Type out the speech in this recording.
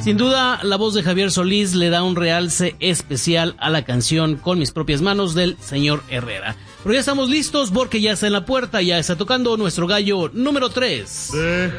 Sin duda, la voz de Javier Solís le da un realce especial a la canción Con mis propias manos del señor Herrera. Pero ya estamos listos porque ya está en la puerta, ya está tocando nuestro gallo número 3.